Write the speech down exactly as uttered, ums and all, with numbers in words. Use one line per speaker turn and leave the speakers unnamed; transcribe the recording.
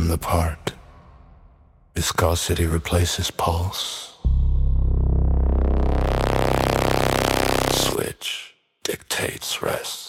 from the part. Viscosity replaces pulse. Switch dictates rest.